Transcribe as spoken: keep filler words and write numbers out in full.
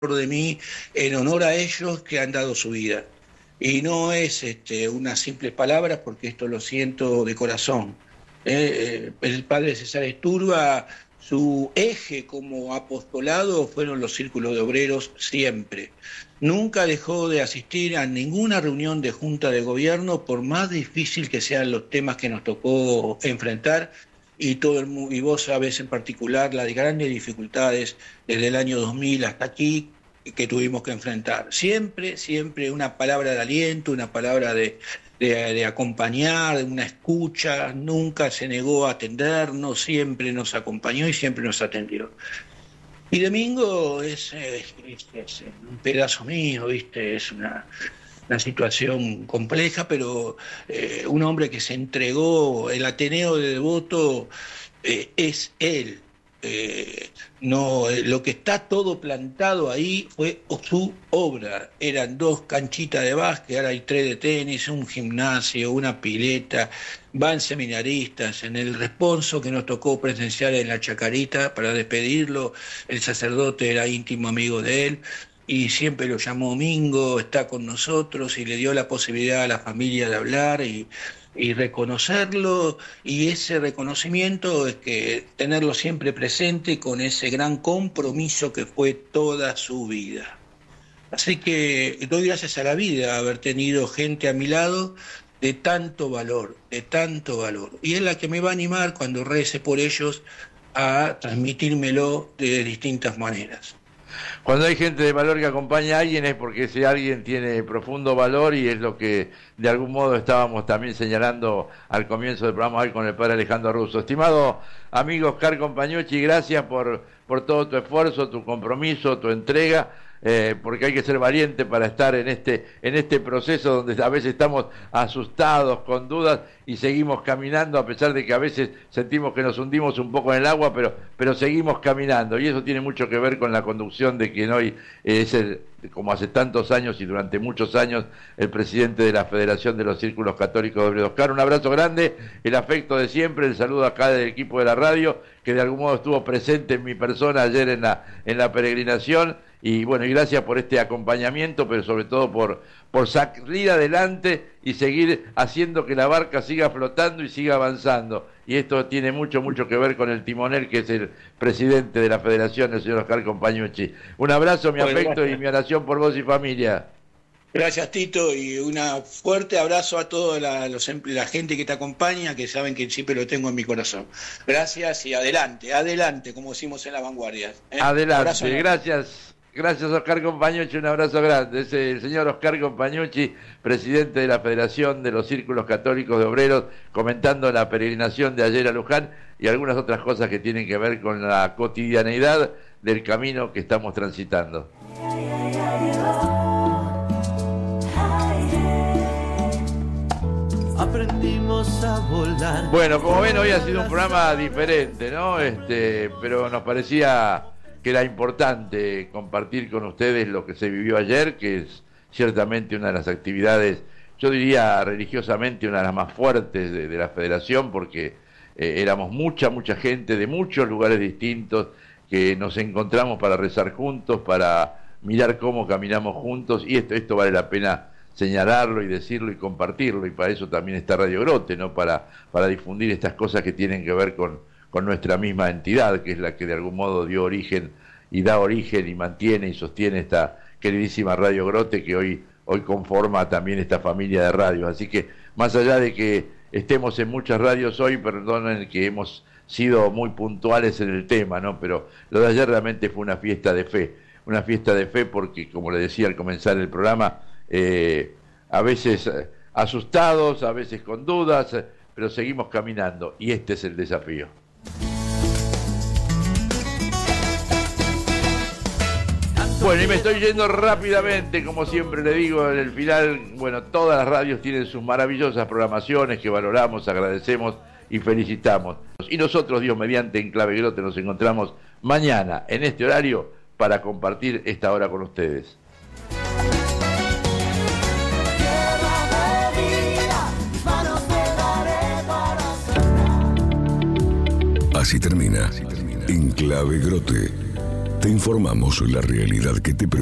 de mí en honor a ellos que han dado su vida. Y no es este, unas simples palabras, porque esto lo siento de corazón. Eh, el padre César Asturba, su eje como apostolado fueron los círculos de obreros siempre. Nunca dejó de asistir a ninguna reunión de junta de gobierno, por más difícil que sean los temas que nos tocó enfrentar, y, todo el, y vos sabés en particular las grandes dificultades desde el año dos mil hasta aquí que tuvimos que enfrentar. Siempre, siempre una palabra de aliento, una palabra de, de, de acompañar, de una escucha, nunca se negó a atendernos, siempre nos acompañó y siempre nos atendió. Y Domingo es, es, es, es un pedazo mío, ¿viste? Es una, una situación compleja, pero eh, un hombre que se entregó, el Ateneo de Devoto eh, es él. Eh, no, eh, lo que está todo plantado ahí fue su obra. Eran dos canchitas de básquet, ahora hay tres de tenis, un gimnasio, una pileta, van seminaristas. En el responso que nos tocó presenciar en la Chacarita para despedirlo, el sacerdote era íntimo amigo de él y siempre lo llamó Mingo, está con nosotros, y le dio la posibilidad a la familia de hablar y y reconocerlo, y ese reconocimiento es que tenerlo siempre presente con ese gran compromiso que fue toda su vida. Así que doy gracias a la vida haber tenido gente a mi lado de tanto valor, de tanto valor, y es la que me va a animar cuando rece por ellos a transmitírmelo de distintas maneras. Cuando hay gente de valor que acompaña a alguien es porque ese alguien tiene profundo valor, y es lo que de algún modo estábamos también señalando al comienzo del programa hoy con el padre Alejandro Russo. Estimado amigo Oscar Compañucci, gracias por, por todo tu esfuerzo, tu compromiso, tu entrega. Eh, porque hay que ser valiente para estar en este en este proceso donde a veces estamos asustados, con dudas, y seguimos caminando a pesar de que a veces sentimos que nos hundimos un poco en el agua, pero pero seguimos caminando, y eso tiene mucho que ver con la conducción de quien hoy es el, como hace tantos años y durante muchos años, el presidente de la Federación de los Círculos Católicos de Obreros. Oscar, un abrazo grande, el afecto de siempre, el saludo acá del equipo de la radio, que de algún modo estuvo presente en mi persona ayer en la en la peregrinación. Y bueno, y gracias por este acompañamiento, pero sobre todo por, por salir adelante y seguir haciendo que la barca siga flotando y siga avanzando. Y esto tiene mucho, mucho que ver con el timonel, que es el presidente de la Federación, el señor Oscar Compañucci. Un abrazo, mi bueno, afecto gracias. Y mi oración por vos y familia. Gracias, Tito, y un fuerte abrazo a toda la, los, la gente que te acompaña, que saben que siempre lo tengo en mi corazón. Gracias y adelante, adelante, como decimos en La Vanguardia. ¿eh? Adelante, gracias. Gracias, Oscar Compañucci, un abrazo grande. Es el señor Oscar Compañucci, presidente de la Federación de los Círculos Católicos de Obreros, comentando la peregrinación de ayer a Luján y algunas otras cosas que tienen que ver con la cotidianeidad del camino que estamos transitando. Aprendimos a volar. Bueno, como ven, hoy ha sido un programa diferente, ¿no? Este, pero nos parecía que era importante compartir con ustedes lo que se vivió ayer, que es ciertamente una de las actividades, yo diría religiosamente, una de las más fuertes de, de la Federación, porque eh, éramos mucha, mucha gente de muchos lugares distintos que nos encontramos para rezar juntos, para mirar cómo caminamos juntos, y esto, esto vale la pena señalarlo y decirlo y compartirlo, y para eso también está Radio Grote, ¿no? Para, para difundir estas cosas que tienen que ver con con nuestra misma entidad, que es la que de algún modo dio origen y da origen y mantiene y sostiene esta queridísima Radio Grote, que hoy, hoy conforma también esta familia de radios. Así que, más allá de que estemos en muchas radios hoy, perdonen que hemos sido muy puntuales en el tema, ¿no? Pero lo de ayer realmente fue una fiesta de fe, una fiesta de fe porque, como le decía al comenzar el programa, eh, a veces eh, asustados, a veces con dudas, eh, pero seguimos caminando, y este es el desafío. Bueno, y me estoy yendo rápidamente, como siempre le digo en el final. Bueno, todas las radios tienen sus maravillosas programaciones que valoramos, agradecemos y felicitamos. Y nosotros, Dios mediante, en Clave Grote nos encontramos mañana en este horario para compartir esta hora con ustedes. Así termina, En Clave Grote. Te informamos la realidad que te preocupa.